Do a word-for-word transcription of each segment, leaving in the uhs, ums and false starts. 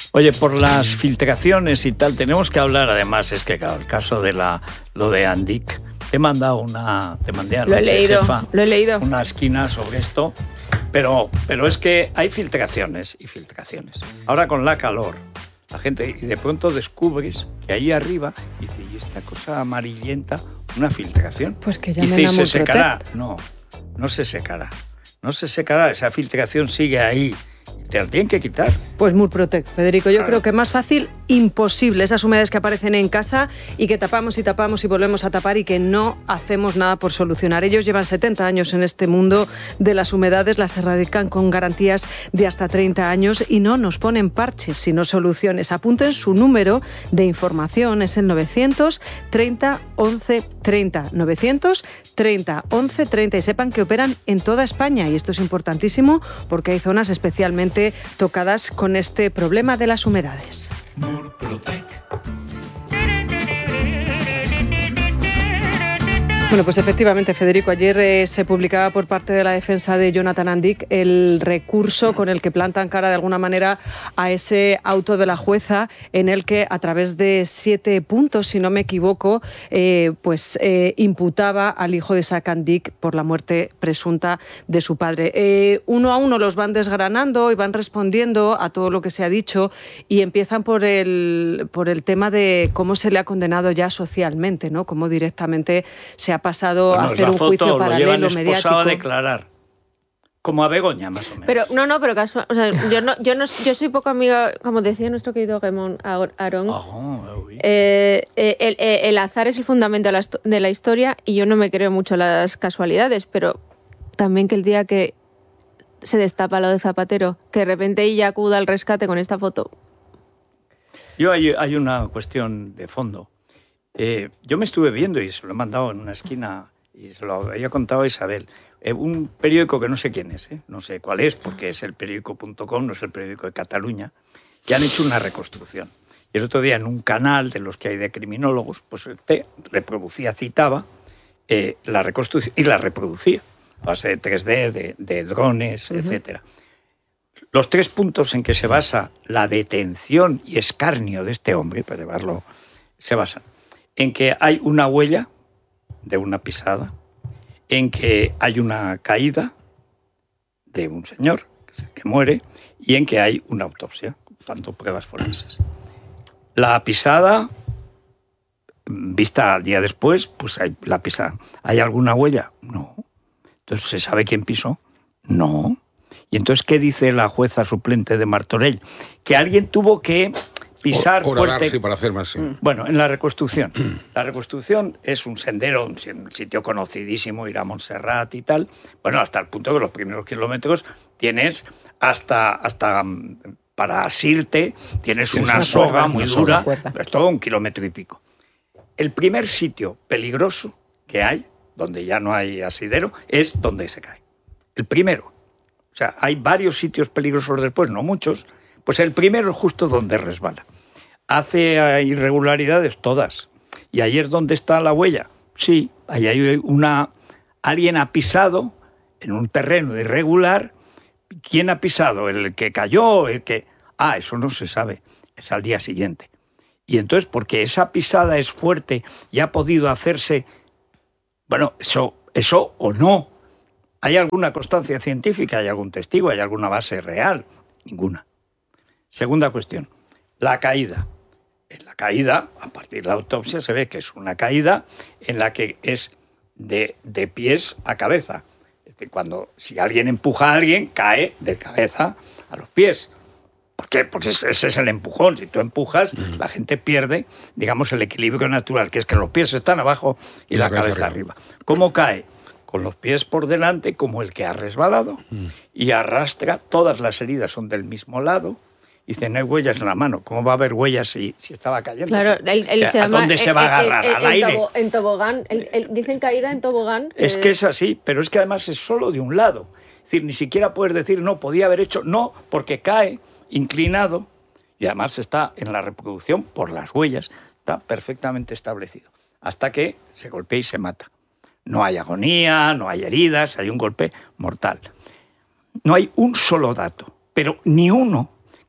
Oye, por las filtraciones y tal, tenemos que hablar, además, es que claro, el caso de la, lo de Andic, te he mandado una, te mandé anoche, lo he leído, jefa, lo he leído. una esquina sobre esto, pero, pero es que hay filtraciones y filtraciones. Ahora con la calor, la gente, y de pronto descubres que ahí arriba, dice, ¿y esta cosa amarillenta? Una filtración. Pues que dice, llamen ¿y a se Murprotect. secará? No, no se secará. No se secará, esa filtración sigue ahí. Te la tienen que quitar. Pues Murprotect, Federico. Yo Claro. creo que más fácil, imposible. Esas humedades que aparecen en casa y que tapamos y tapamos y volvemos a tapar y que no hacemos nada por solucionar. Ellos llevan setenta años en este mundo de las humedades, las erradican con garantías de hasta treinta años y no nos ponen parches, sino soluciones. Apunten su número de información, es el novecientos treinta once treinta. novecientos treinta once treinta y sepan que operan en toda España y esto es importantísimo porque hay zonas especialmente tocadas con este problema de las humedades. Bueno, pues efectivamente, Federico, ayer eh, se publicaba por parte de la defensa de Jonathan Andic el recurso con el que plantan cara de alguna manera a ese auto de la jueza en el que a través de siete puntos, si no me equivoco, eh, pues eh, imputaba al hijo de Isaac Andic por la muerte presunta de su padre. Eh, uno a uno los van desgranando y van respondiendo a todo lo que se ha dicho y empiezan por el, por el tema de cómo se le ha condenado ya socialmente, ¿no? Cómo directamente se ha pasado Bueno, a hacer la un foto, juicio lo paralelo llevan esposado mediático. a declarar. Como a Begoña, más o menos. Pero no, no, pero casual, o sea, yo no, yo no, yo soy poco amiga, como decía nuestro querido Gemón Aarón. Oh, uy. Eh, eh, el, eh, el azar es el fundamento de la, de la historia y yo no me creo mucho las casualidades, pero también que el día que se destapa lo de Zapatero, que de repente ella acuda al rescate con esta foto. Yo hay, hay una cuestión de fondo. Eh, yo me estuve viendo y se lo he mandado en una esquina y se lo había contado a Isabel. Eh, un periódico que no sé quién es, ¿eh? No sé cuál es, porque es el periódico punto com, no es el periódico de Cataluña, y han hecho una reconstrucción. Y el otro día en un canal de los que hay de criminólogos, pues te reproducía, citaba eh, la reconstrucción y la reproducía a base de tres D, de, de drones, uh-huh. etcétera. Los tres puntos en que se basa la detención y escarnio de este hombre, para llevarlo, se basan en que hay una huella de una pisada, en que hay una caída de un señor que muere y en que hay una autopsia, tanto pruebas forenses. La pisada, vista al día después, pues hay la pisada. ¿Hay alguna huella? No. Entonces, ¿se sabe quién pisó? No. Y entonces, ¿qué dice la jueza suplente de Martorell? Que alguien tuvo que pisar o, fuerte. Sí, para hacer más. Sí. Bueno, en la reconstrucción. La reconstrucción es un sendero, un sitio conocidísimo, ir a Montserrat y tal. Bueno, hasta el punto que los primeros kilómetros tienes hasta, hasta para asirte, tienes una soga muy dura, es todo un kilómetro y pico. El primer sitio peligroso que hay, donde ya no hay asidero, es donde se cae. El primero. O sea, hay varios sitios peligrosos después, no muchos. Pues el primero es justo donde resbala. Hace irregularidades todas. ¿Y ahí es donde está la huella? Sí, ahí hay una... Alguien ha pisado en un terreno irregular. ¿Quién ha pisado? ¿El que cayó? ¿El que...? Ah, eso no se sabe. Es al día siguiente. Y entonces, porque esa pisada es fuerte y ha podido hacerse... Bueno, eso, eso o no. ¿Hay alguna constancia científica? ¿Hay algún testigo? ¿Hay alguna base real? Ninguna. Segunda cuestión, la caída. En la caída, a partir de la autopsia, se ve que es una caída en la que es de, de pies a cabeza. Es decir, cuando, si alguien empuja a alguien, cae de cabeza a los pies. ¿Por qué? Porque ese es el empujón. Si tú empujas, mm. la gente pierde, digamos, el equilibrio natural, que es que los pies están abajo y, y la, la cabeza, cabeza arriba. arriba. ¿Cómo cae? Con los pies por delante, como el que ha resbalado, mm. y arrastra, todas las heridas son del mismo lado. Dice, no hay huellas en la mano. ¿Cómo va a haber huellas si, si estaba cayendo? Claro, el, el, ¿A se llama, dónde se va a agarrar? El, el, ¿Al aire? Tobo, en tobogán. El, el, dicen caída en tobogán. Es eh... que es así, pero es que además es solo de un lado. Es decir, ni siquiera puedes decir, no, podía haber hecho, no, porque cae inclinado y además está en la reproducción por las huellas, está perfectamente establecido. Hasta que se golpea y se mata. No hay agonía, no hay heridas, hay un golpe mortal. No hay un solo dato, pero ni uno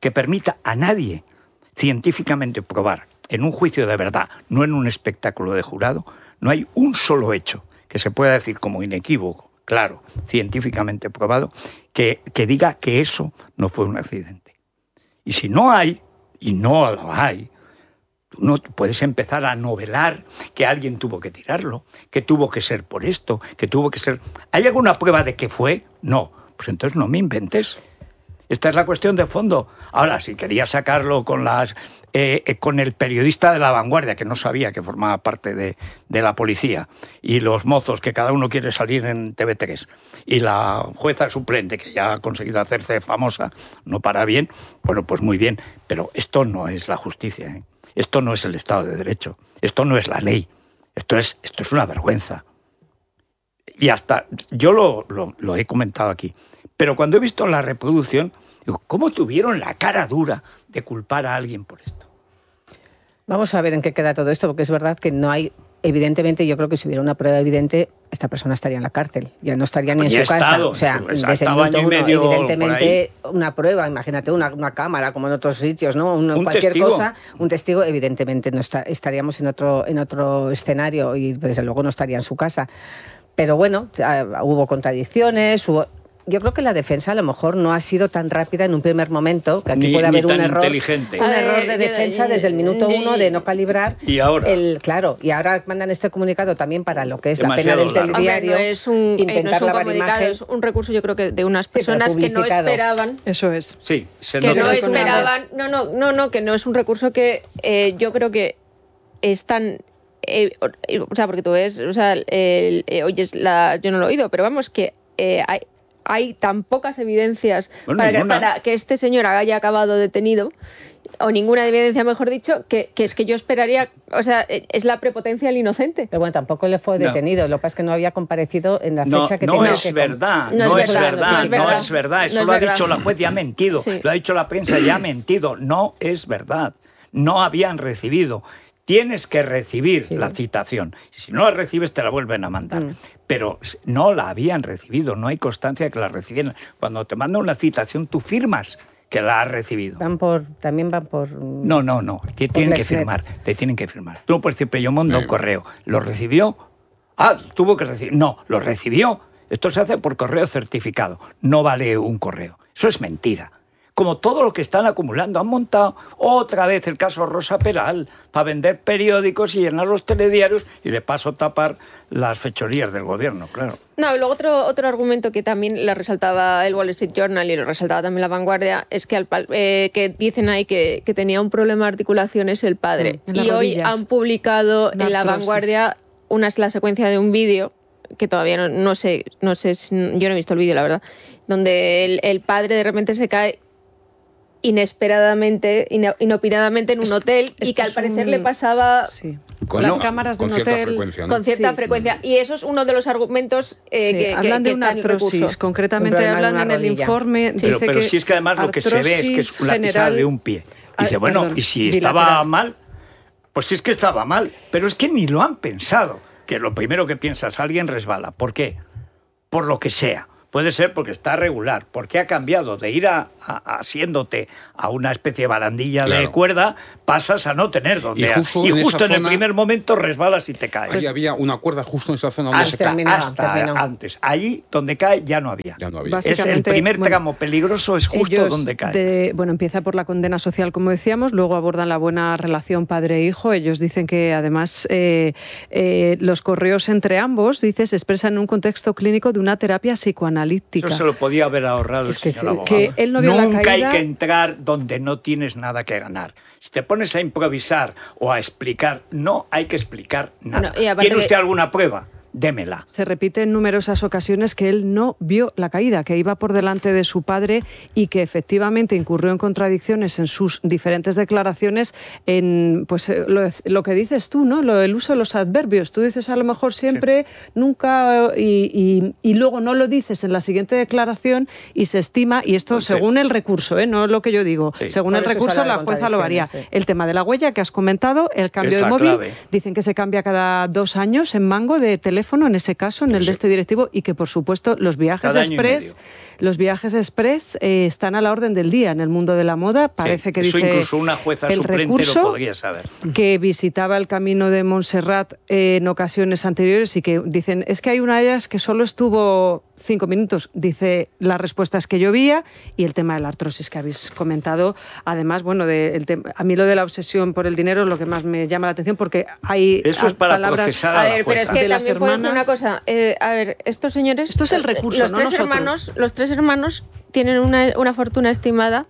que permita a nadie científicamente probar en un juicio de verdad, no en un espectáculo de jurado, no hay un solo hecho que se pueda decir como inequívoco, claro, científicamente probado, que, que diga que eso no fue un accidente. Y si no hay, y no lo hay, tú no puedes empezar a novelar que alguien tuvo que tirarlo, que tuvo que ser por esto, que tuvo que ser... ¿Hay alguna prueba de que fue? No. Pues entonces no me inventes. Esta es la cuestión de fondo. Ahora, si quería sacarlo con las eh, eh, con el periodista de La Vanguardia, que no sabía que formaba parte de, de la policía, y los mozos, que cada uno quiere salir en T V tres, y la jueza suplente, que ya ha conseguido hacerse famosa, no para bien, bueno, pues muy bien. Pero esto no es la justicia, ¿eh? Esto no es el Estado de Derecho. Esto no es la ley. Esto es, esto es una vergüenza. Y hasta, yo lo, lo, lo he comentado aquí, pero cuando he visto la reproducción, digo, ¿cómo tuvieron la cara dura de culpar a alguien por esto? Vamos a ver en qué queda todo esto, porque es verdad que no hay, evidentemente, yo creo que si hubiera una prueba evidente, esta persona estaría en la cárcel, ya no estaría ni en su casa. O sea, desde el minuto uno, evidentemente, una prueba, imagínate, una, una cámara, como en otros sitios, ¿no? Un, un cualquier testigo. cosa, un testigo, evidentemente, no está, estaríamos en otro, en otro escenario y desde luego no estaría en su casa. Pero bueno, hubo contradicciones, hubo... Yo creo que la defensa a lo mejor no ha sido tan rápida en un primer momento, que aquí ni, puede haber ni un tan error, inteligente. un error de defensa desde el minuto uno de no calibrar. Y ahora, el claro, y ahora mandan este comunicado también para lo que es la pena del telediario. Hombre, no es un, intentar no es un lavar comunicado, imagen. es un recurso, yo creo que de unas Sí, personas que no publicitado. esperaban. Eso es. sí, se Que nota. no esperaban. No, no, no, no, que no es un recurso que eh, yo creo que es tan. Eh, o sea, porque tú ves, o sea, el, eh, oyes la. Yo no lo he oído, pero vamos, que eh, hay. Hay tan pocas evidencias bueno, para, que, ninguna. para que este señor haya acabado detenido, o ninguna evidencia, mejor dicho, que, que es que yo esperaría, o sea, es la prepotencia del inocente. Pero bueno, tampoco le fue No. detenido, lo que pasa es que no había comparecido en la No, fecha que no tenía es que... verdad, No no, es es verdad, verdad, no es no verdad. es verdad. Eso No es lo ha verdad. dicho la juez y ha mentido. Sí. Lo ha dicho la prensa y ha mentido. No es verdad. No habían recibido. Tienes que recibir Sí. la citación. Si no la recibes, te la vuelven a mandar. Mm. Pero no la habían recibido, no hay constancia de que la recibieran. Cuando te mandan una citación, tú firmas que la has recibido. Van por, también van por... No, no, no. Te tienen que Lexnet. firmar. Te tienen que firmar. Tú no puedes decir, pero yo mando un correo. ¿Lo recibió? Ah, tuvo que recibir. No, lo recibió. Esto se hace por correo certificado. No vale un correo. Eso es mentira. Como todo lo que están acumulando. Han montado otra vez el caso Rosa Peral para vender periódicos y llenar los telediarios y de paso tapar las fechorías del gobierno, claro. No, y luego otro, otro argumento que también le resaltaba el Wall Street Journal y lo resaltaba también La Vanguardia es que, al, eh, que dicen ahí que, que tenía un problema de articulaciones el padre. En las y hoy rodillas. han publicado Una en La artrosis. Vanguardia una, la secuencia de un vídeo que todavía no, no sé, no sé, si- yo no he visto el vídeo, la verdad, donde el, el padre de repente se cae inesperadamente, ino- inopinadamente en un Es- hotel y esto que al es parecer un- le pasaba Sí. Con, las no, cámaras de con un cierta hotel. frecuencia, ¿no? con cierta Sí. frecuencia. Y eso es uno de los argumentos eh, Sí, que, que- hablan que de una está en el recurso. artrosis, concretamente Un problema de hablan una en el rodilla. informe. Pero, dice pero que si es que además lo que se ve es que es una pisada general- de un pie. Ah, Dice, bueno, perdón, y si estaba bilateral. mal, pues sí es que estaba mal. Pero es que ni lo han pensado. Que lo primero que piensas, alguien resbala. ¿Por qué? Por lo que sea. Puede ser porque está regular, porque ha cambiado de ir a, a- asiéndote a una especie de barandilla de Claro. cuerda, pasas a no tener donde... Y justo y en justo esa en el zona- primer momento resbalas y te caes. Ahí había una cuerda justo en esa zona donde se hasta, cae. terminaba, hasta terminó. antes. Allí donde cae ya no había. Ya no había. Basi- Es el Básicamente, primer bueno, tramo peligroso, es justo Ellos donde cae. de- bueno, empieza por la condena social, como decíamos, luego abordan la buena relación padre-hijo. Ellos dicen que además eh, eh, los correos entre ambos, dices, se expresan en un contexto clínico de una terapia psicoanalítica. Eso se lo podía haber ahorrado Es el que señor sí, abogado. que él no vio la Nunca caída. hay que entrar donde no tienes nada que ganar. Si te pones a improvisar o a explicar, no hay que explicar nada. Bueno, y aparte ¿Tiene usted que- alguna prueba? Démela. Se repite en numerosas ocasiones que él no vio la caída, que iba por delante de su padre y que efectivamente incurrió en contradicciones en sus diferentes declaraciones en pues eh, lo, lo que dices tú, ¿no? Lo, el uso de los adverbios. Tú dices a lo mejor siempre, nunca, eh, y, y- y luego no lo dices en la siguiente declaración y se estima, y esto Pues sí. según el recurso, ¿eh? No lo que yo digo, Sí. según Por el eso se recurso habla de la jueza lo varía. contradicciones, sí. El tema de la huella que has comentado, el cambio Es de la móvil, clave. dicen que se cambia cada dos años en Mango de teléfono. teléfono en ese caso, en el sí. de este directivo, y que por supuesto los viajes express, los viajes express eh, están a la orden del día en el mundo de la moda. Parece sí, que eso dice incluso una jueza el suplente recurso lo podría saber. Que visitaba el Camino de Montserrat eh, en ocasiones anteriores y que dicen, es que hay una de ellas que solo estuvo cinco minutos. Dice, la respuesta es que llovía, y el tema de la artrosis que habéis comentado. Además, bueno, de, el tema, a mí lo de la obsesión por el dinero es lo que más me llama la atención, porque hay Eso es para palabras procesar a, a ver, la pero es que de también puedo decir hermanas. una cosa. Eh, a ver, estos señores... Esto es el recurso, los no tres nosotros. hermanos, Los tres hermanos tienen una, una fortuna estimada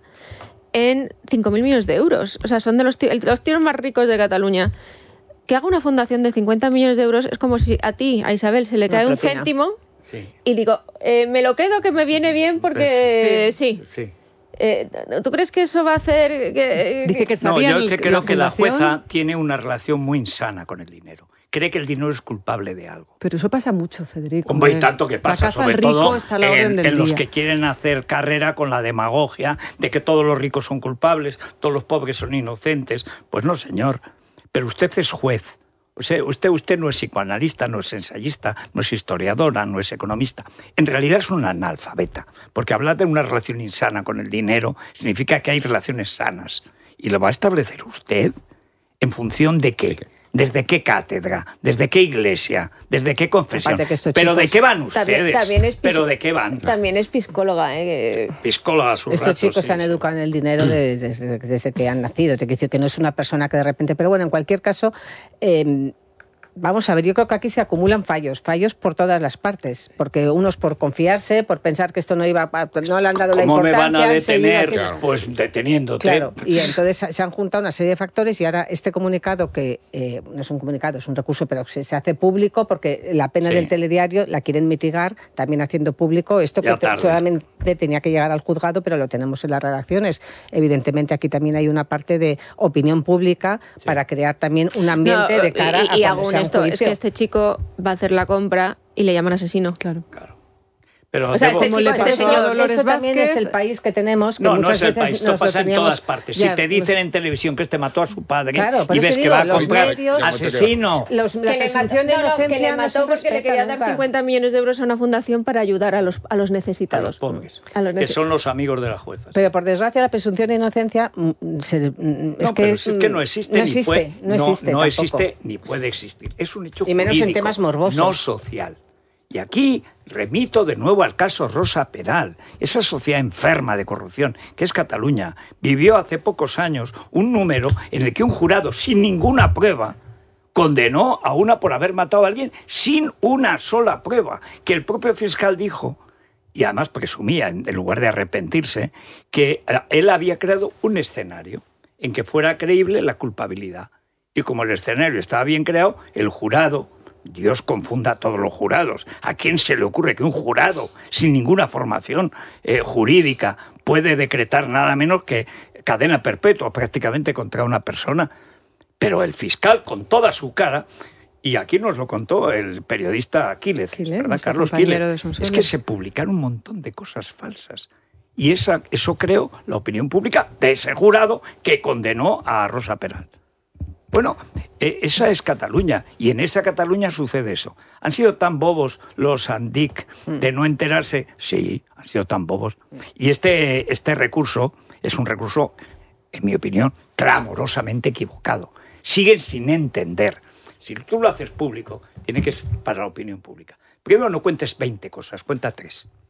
en cinco mil millones de euros. O sea, son de los, los tíos más ricos de Cataluña. Que haga una fundación de cincuenta millones de euros es como si a ti, a Isabel, se le cae un céntimo sí. y digo, eh, me lo quedo que me viene bien porque sí. sí. sí. Eh, ¿Tú crees que eso va a hacer que...? Dice que está no, bien yo que creo la que la jueza tiene una relación muy insana con el dinero. Cree que el dinero es culpable de algo. Pero eso pasa mucho, Federico. Hombre, y tanto que pasa, sobre todo está a la orden en, del en los día. que quieren hacer carrera con la demagogia de que todos los ricos son culpables, todos los pobres son inocentes. Pues no, señor. Pero usted es juez. O sea, usted, usted no es psicoanalista, no es ensayista, no es historiadora, no es economista. En realidad es una analfabeta, porque hablar de una relación insana con el dinero significa que hay relaciones sanas. ¿Y lo va a establecer usted? ¿En función de qué? ¿Desde qué cátedra? ¿Desde qué iglesia? ¿Desde qué confesión? ¿Pero de qué van ustedes? También, también es ¿Pero de qué van? También es psicóloga. ¿eh? Psicóloga, su Estos rato, chicos sí, se han educado en el dinero desde, desde, desde que han nacido. Te quiero decir que no es una persona que de repente... Pero bueno, en cualquier caso... Eh, Vamos a ver, yo creo que aquí se acumulan fallos, fallos por todas las partes, porque unos por confiarse, por pensar que esto no iba, a, no le han dado la importancia. ¿Cómo me van a detener? Seguido, que... Claro. Pues deteniéndote. Claro, y entonces se han juntado una serie de factores y ahora este comunicado, que eh, no es un comunicado, es un recurso, pero se, se hace público porque la pena sí. del telediario la quieren mitigar, también haciendo público esto ya que te, solamente tenía que llegar al juzgado, pero lo tenemos en las redacciones. Evidentemente aquí también hay una parte de opinión pública sí. para crear también un ambiente no, de cara y, y a cuando sea esto, es que este chico va a hacer la compra y le llaman asesino. Claro. Claro. Pero o sea, este chico, este señor, eso también es el país que tenemos, que no, muchas no es el veces país, esto nos pasa lo teníamos, en todas partes. ya, si te dicen los... en televisión que este mató a su padre claro, y ves digo, que va a los comprar medios, asesino. Los, la que, le mató, de no, no, que le mató no porque le quería dar nunca. cincuenta millones de euros a una fundación para ayudar a los, a los necesitados. A los pobres, a los que son los amigos de la jueza. Pero por desgracia la presunción de inocencia se, es, no, que, es que no existe, no ni existe, puede, no existe, no, no existe existe ni puede existir. Es un hecho y menos jurídico, en temas morbosos, no social. Y aquí remito de nuevo al caso Rosa Peral. Esa sociedad enferma de corrupción, que es Cataluña, vivió hace pocos años un número en el que un jurado, sin ninguna prueba, condenó a una por haber matado a alguien sin una sola prueba. Que el propio fiscal dijo, y además presumía, en lugar de arrepentirse, que él había creado un escenario en que fuera creíble la culpabilidad. Y como el escenario estaba bien creado, el jurado... Dios confunda a todos los jurados. ¿A quién se le ocurre que un jurado sin ninguna formación eh, jurídica puede decretar nada menos que cadena perpetua prácticamente contra una persona? Pero el fiscal, con toda su cara, y aquí nos lo contó el periodista Quílez, Quílez, ¿verdad? Carlos Quílez, es que se publicaron un montón de cosas falsas. Y esa, eso creó la opinión pública de ese jurado que condenó a Rosa Peral. Bueno, eh, esa es Cataluña, y en esa Cataluña sucede eso. ¿Han sido tan bobos los Andic de no enterarse? Sí, han sido tan bobos. Y este, este recurso es un recurso, en mi opinión, clamorosamente equivocado. Siguen sin entender. Si tú lo haces público, tiene que ser para la opinión pública. Primero, no cuentes veinte cosas, cuenta tres.